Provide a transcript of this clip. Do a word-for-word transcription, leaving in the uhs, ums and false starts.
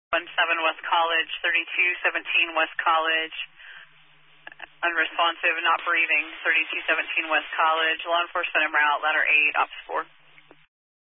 seven West College, thirty-two seventeen West College, unresponsive, not breathing, thirty-two seventeen West College, law enforcement en route, ladder eight, ops four.